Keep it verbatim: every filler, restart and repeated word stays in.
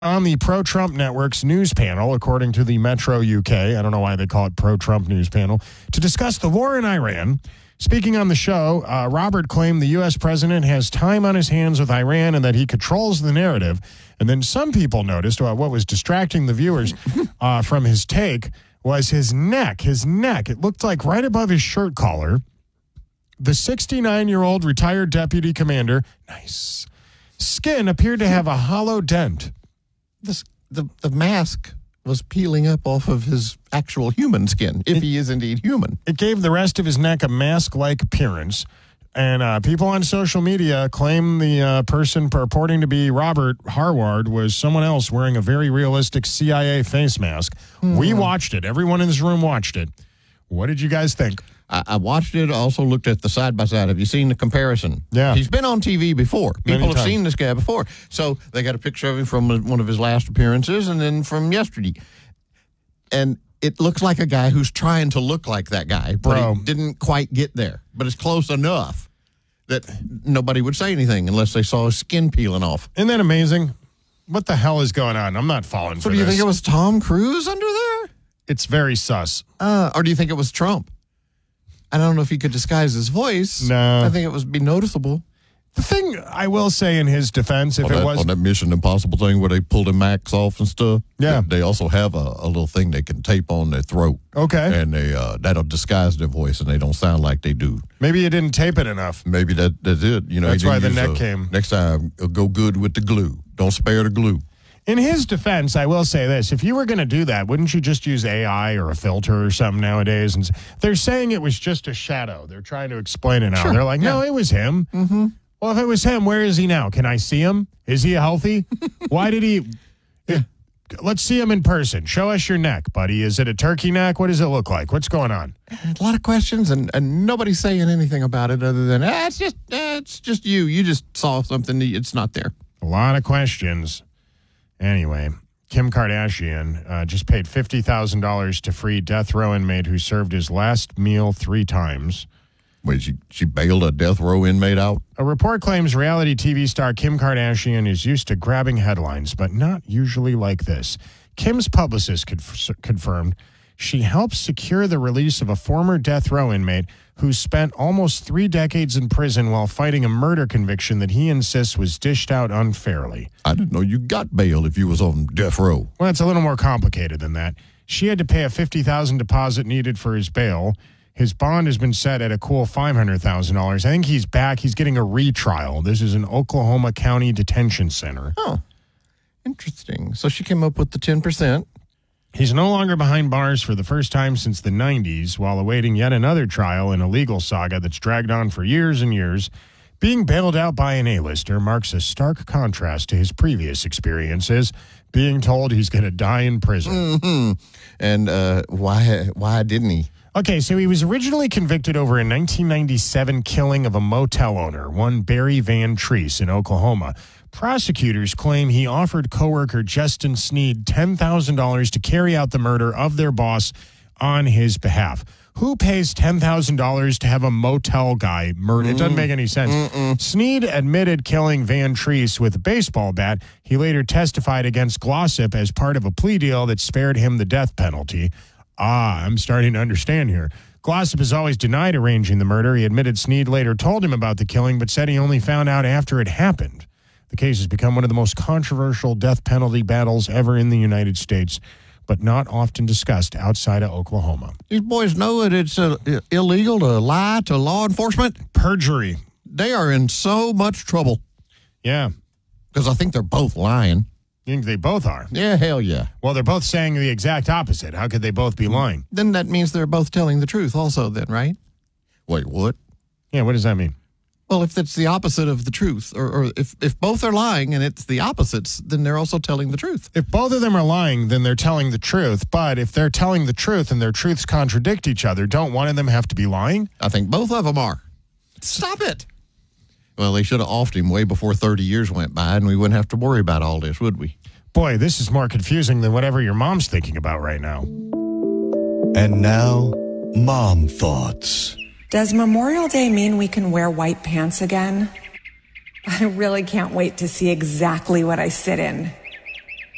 on the pro-Trump network's news panel, according to the Metro U K. I don't know why they call it pro-Trump news panel, to discuss the war in Iran. Speaking on the show, uh, Robert claimed the U S president has time on his hands with Iran and that he controls the narrative. And then some people noticed uh, what was distracting the viewers uh, from his take was his neck. His neck, it looked like right above his shirt collar. The sixty-nine-year-old retired deputy commander, nice, skin appeared to have a hollow dent. This, the, the mask was peeling up off of his actual human skin, if it, he is indeed human. It gave the rest of his neck a mask-like appearance. And uh, people on social media claim the uh, person purporting to be Robert Harward was someone else wearing a very realistic C I A face mask. Mm. We watched it. Everyone in this room watched it. What did you guys think? I, I watched it, also looked at the side-by-side. Have you seen the comparison? Yeah. He's been on T V before. People Many have times. seen this guy before. So they got a picture of him from one of his last appearances and then from yesterday. And it looks like a guy who's trying to look like that guy, but Bro. he didn't quite get there. But it's close enough that nobody would say anything unless they saw his skin peeling off. Isn't that amazing? What the hell is going on? I'm not falling So for do you this. think it was Tom Cruise under there? It's very sus. Uh, or do you think it was Trump? I don't know if he could disguise his voice. No. I think it would be noticeable. The thing I will say in his defense, if on it that, was... on that Mission Impossible thing where they pull the max off and stuff. Yeah. They, they also have a, a little thing they can tape on their throat. Okay. And they uh, that'll disguise their voice and they don't sound like they do. Maybe you didn't tape it enough. Maybe that that's it. You know, That's he why didn't the use neck a- came. Next time, uh, go good with the glue. Don't spare the glue. In his defense, I will say this. If you were going to do that, wouldn't you just use A I or a filter or something nowadays? And s- they're saying it was just a shadow. They're trying to explain it now. Sure, They're like, no, yeah. it was him. Mm-hmm. Well, if it was him, where is he now? Can I see him? Is he healthy? Why did he... Yeah. Let's see him in person. Show us your neck, buddy. Is it a turkey neck? What does it look like? What's going on? A lot of questions, and, and nobody's saying anything about it other than, ah, it's just ah, it's just you. You just saw something. It's not there. A lot of questions. Anyway, Kim Kardashian uh, just paid fifty thousand dollars to free death row inmate who served his last meal three times. Wait, she, she bailed a death row inmate out? A report claims reality T V star Kim Kardashian is used to grabbing headlines, but not usually like this. Kim's publicist conf- confirmed she helped secure the release of a former death row inmate who spent almost three decades in prison while fighting a murder conviction that he insists was dished out unfairly. I didn't know you got bail if you was on death row. Well, it's a little more complicated than that. She had to pay a fifty thousand dollars deposit needed for his bail. His bond has been set at a cool five hundred thousand dollars. I think he's back. He's getting a retrial. This is an Oklahoma County Detention Center. Oh, interesting. So she came up with the ten percent. He's no longer behind bars for the first time since the nineties while awaiting yet another trial in a legal saga that's dragged on for years and years. Being bailed out by an A-lister marks a stark contrast to his previous experiences, being told he's going to die in prison. Mm-hmm. And uh, why, why didn't he? Okay, so he was originally convicted over a nineteen ninety-seven killing of a motel owner, one Barry Van Treese in Oklahoma. Prosecutors claim he offered coworker Justin Sneed ten thousand dollars to carry out the murder of their boss on his behalf. Who pays ten thousand dollars to have a motel guy murdered? It doesn't make any sense. Mm-mm. Sneed admitted killing Van Treese with a baseball bat. He later testified against Glossip as part of a plea deal that spared him the death penalty. Ah, I'm starting to understand here. Glossip has always denied arranging the murder. He admitted Sneed later told him about the killing, but said he only found out after it happened. The case has become one of the most controversial death penalty battles ever in the United States, but not often discussed outside of Oklahoma. These boys know that it's uh, illegal to lie to law enforcement. Perjury. They are in so much trouble. Yeah. Because I think they're both lying. You think they both are? Yeah, hell yeah. Well, they're both saying the exact opposite. How could they both be lying? Then that means they're both telling the truth also then, right? Wait, what? Yeah, what does that mean? Well, if it's the opposite of the truth, or, or if, if both are lying and it's the opposites, then they're also telling the truth. If both of them are lying, then they're telling the truth. But if they're telling the truth and their truths contradict each other, don't one of them have to be lying? I think both of them are. Stop it. Well, they should have offed him way before thirty years went by, and we wouldn't have to worry about all this, would we? Boy, this is more confusing than whatever your mom's thinking about right now. And now, Mom Thoughts. Does Memorial Day mean we can wear white pants again? I really can't wait to see exactly what I sit in.